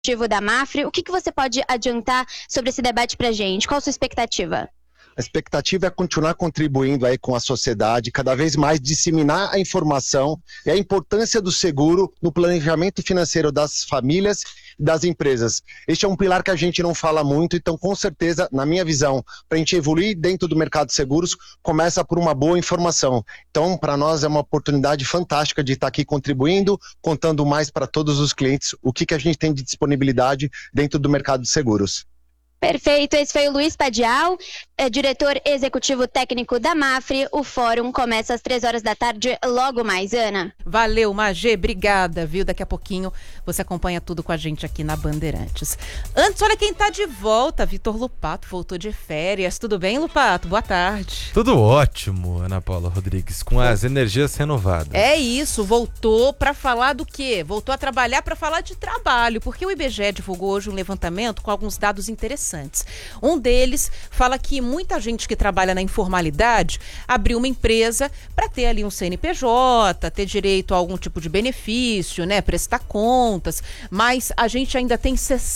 da Mapfre. O que você pode adiantar sobre esse debate para a gente? Qual a sua expectativa? A expectativa é continuar contribuindo aí com a sociedade, cada vez mais disseminar a informação e a importância do seguro no planejamento financeiro das famílias e das empresas. Este é um pilar que a gente não fala muito, então com certeza, na minha visão, para a gente evoluir dentro do mercado de seguros, começa por uma boa informação. Então, para nós é uma oportunidade fantástica de estar aqui contribuindo, contando mais para todos os clientes o que a gente tem de disponibilidade dentro do mercado de seguros. Perfeito, esse foi o Luiz Padial, diretor executivo técnico da Mapfre. O fórum começa às 3 horas da tarde, logo mais, Ana. Valeu, Magê, obrigada, viu? Daqui a pouquinho você acompanha tudo com a gente aqui na Bandeirantes. Antes, olha quem tá de volta, Vitor Lupato, voltou de férias. Tudo bem, Lupato? Boa tarde. Tudo ótimo, Ana Paula Rodrigues, com as energias renovadas. É isso, voltou para falar do quê? Voltou a trabalhar para falar de trabalho, porque o IBGE divulgou hoje um levantamento com alguns dados interessantes. Um deles fala que muita gente que trabalha na informalidade abriu uma empresa para ter ali um CNPJ, ter direito a algum tipo de benefício, né, prestar contas, mas a gente ainda tem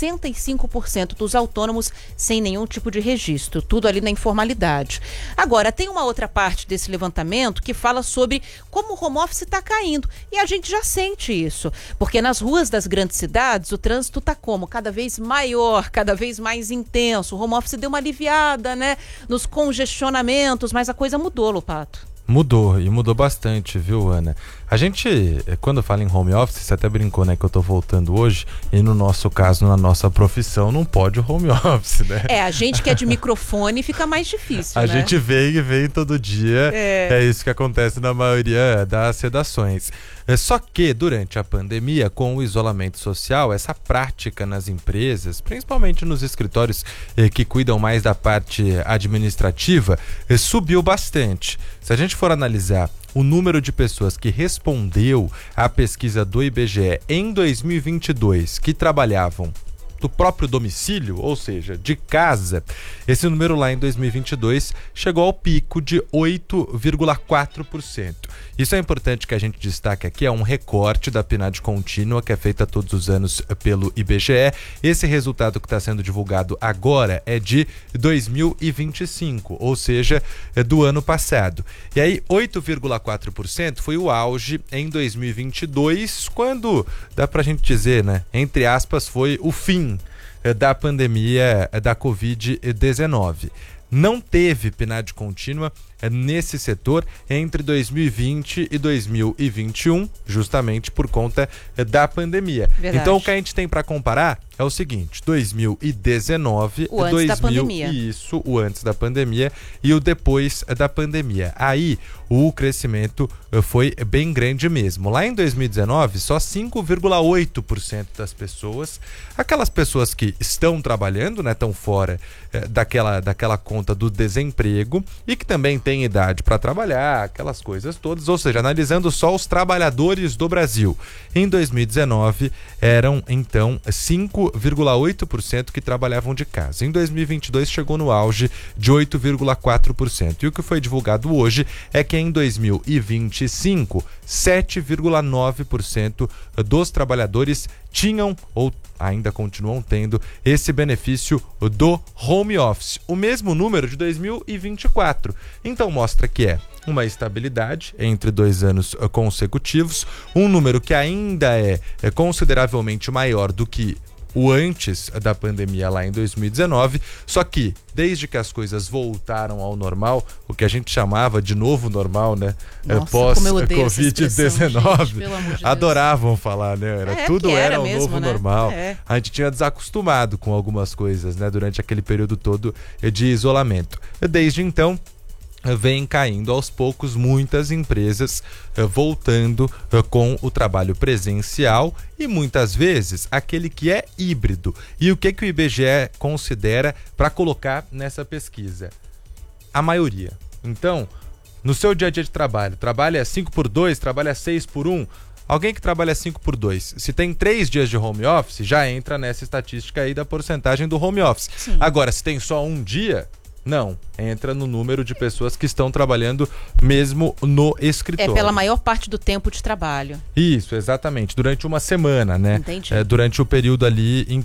65% dos autônomos sem nenhum tipo de registro, tudo ali na informalidade. Agora, tem uma outra parte desse levantamento que fala sobre como o home office está caindo, e a gente já sente isso, porque nas ruas das grandes cidades o trânsito está como? Cada vez maior, cada vez mais intenso. O home office deu uma aliviada, né, nos congestionamentos, mas a coisa mudou, Lupato. Mudou, e mudou bastante, viu, Ana? A gente, quando fala em home office, você até brincou, né, que eu tô voltando hoje, e no nosso caso, na nossa profissão, não pode o home office, né? A gente que é de microfone fica mais difícil, A né? gente vem todo dia, é isso que acontece na maioria das redações. Só que, durante a pandemia, com o isolamento social, essa prática nas empresas, principalmente nos escritórios que cuidam mais da parte administrativa, subiu bastante. Se a gente for analisar o número de pessoas que respondeu à pesquisa do IBGE em 2022, que trabalhavam do próprio domicílio, ou seja, de casa, esse número lá em 2022 chegou ao pico de 8,4%. Isso é importante que a gente destaque aqui, é um recorte da PNAD contínua que é feita todos os anos pelo IBGE. Esse resultado que está sendo divulgado agora é de 2025, ou seja, é do ano passado. E aí 8,4% foi o auge em 2022, quando, dá pra gente dizer, né, entre aspas, foi o fim da pandemia da Covid-19. Não teve PNAD contínua nesse setor entre 2020 e 2021, justamente por conta da pandemia. Verdade. Então, o que a gente tem para comparar é o seguinte: 2019, o antes da pandemia. Isso, o antes da pandemia e o depois da pandemia. Aí, o crescimento foi bem grande mesmo. Lá em 2019, só 5,8% das pessoas, aquelas pessoas que estão trabalhando, né, estão fora daquela conta do desemprego e que também têm idade para trabalhar, aquelas coisas todas, ou seja, analisando só os trabalhadores do Brasil. Em 2019, eram então 5,8% que trabalhavam de casa. Em 2022, chegou no auge de 8,4%. E o que foi divulgado hoje é que em 2025, 7,9% dos trabalhadores tinham ou ainda continuam tendo esse benefício do home office. O mesmo número de 2024. Então mostra que é uma estabilidade entre 2 anos consecutivos, um número que ainda é consideravelmente maior do que o antes da pandemia lá em 2019, só que desde que as coisas voltaram ao normal, o que a gente chamava de novo normal, né? Pós-Covid-19, adoravam falar, né? Tudo era o novo normal. A gente tinha desacostumado com algumas coisas, né? Durante aquele período todo de isolamento. Desde então, vem caindo aos poucos muitas empresas voltando com o trabalho presencial e muitas vezes aquele que é híbrido. E o que o IBGE considera para colocar nessa pesquisa? A maioria. Então, no seu dia a dia de trabalho, trabalha 5x2, trabalha 6x1, alguém que trabalha 5x2, se tem 3 dias de home office, já entra nessa estatística aí da porcentagem do home office. Sim. Agora, se tem só um dia, Não, entra no número de pessoas que estão trabalhando mesmo no escritório. É pela maior parte do tempo de trabalho. Isso, exatamente. Durante uma semana, né? Entendi. Durante o período ali em